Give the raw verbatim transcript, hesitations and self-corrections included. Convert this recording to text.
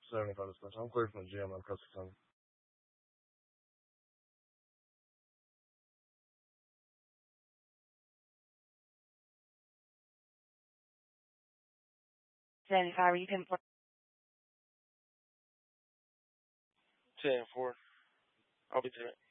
seventy-five dispensary. I'm clear from the gym. I'm custom. seventy-five, you can. ten four. I'll be to it.